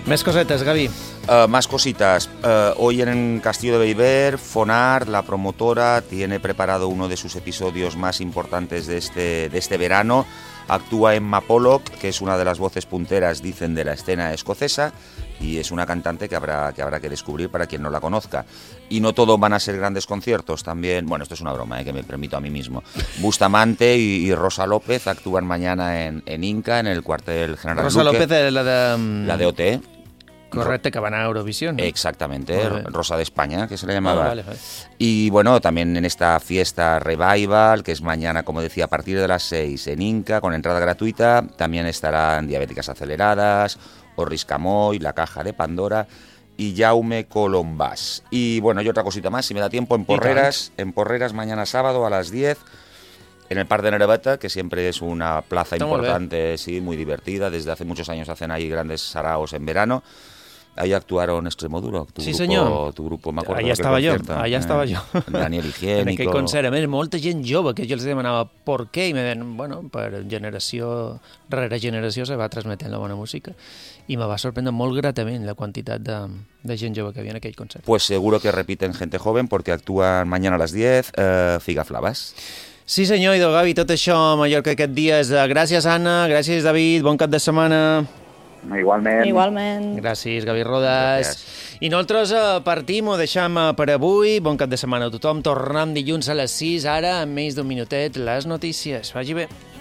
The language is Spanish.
Més cosetes, Gavi. Más cositas. Hoy en Castillo de Beiber, Fonar, la promotora, tiene preparado uno de sus episodios más importantes de este verano. Actúa Emma Pollock, que es una de las voces punteras, dicen, de la escena escocesa, y es una cantante que habrá que descubrir para quien no la conozca. Y no todo van a ser grandes conciertos, también, bueno, esto es una broma, que me permito a mí mismo. Bustamante y Rosa López actúan mañana en Inca, en el cuartel General Rosa Luque. López es la de OT. Correcte, que va anar a Eurovisión, ¿no? Exactamente, Rosa de España, que se le llamaba. Vale. Y bueno, también en esta fiesta Revival, que es mañana, como decía, a partir de las 6 en Inca, con entrada gratuita, también estarán Diabéticas Aceleradas, Orris Camoy, La Caja de Pandora y Jaume Colombás. Y bueno, y otra cosita más, si me da tiempo, en Porreras mañana sábado a las 10, en el Parc de Nereveta, que siempre es una plaza importante, sí, muy divertida. Desde hace muchos años hacen ahí grandes saraos en verano. Ahí actuaron Extremoduro, tu grupo, me acuerdo. Allà estava jo. Daniel Higiénico. En aquell concert, a més, molta gent jove, que jo els demanava per què, i me deien, bueno, per generació rere generació se va transmetent la bona música, i me va sorprendre molt gratament la quantitat de gent jove que havia en aquell concert. Pues seguro que repiten gente joven, porque actúan mañana a las 10, Figaflavas. Sí senyor, idò Gavi, tot això a Mallorca aquest dia és gràcies Anna, gràcies David, bon cap de setmana. Igualment. Gràcies, Gavi Rodas. Gràcies. I nosaltres partim, ho deixem per avui. Bon cap de setmana a tothom. Tornem dilluns a les 6, ara, en menys d'un minutet, les notícies. Vagi bé.